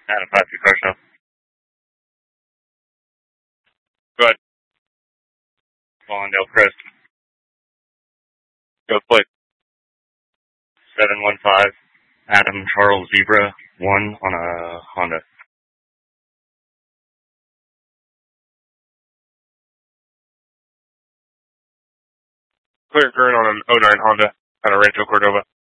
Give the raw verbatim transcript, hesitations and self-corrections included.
Adam five two car show. Go ahead. Fallendale Crest. Go plate. seven one five. Adam Charles Zebra one on a Honda. Clear current on an oh nine Honda at a Rancho Cordova.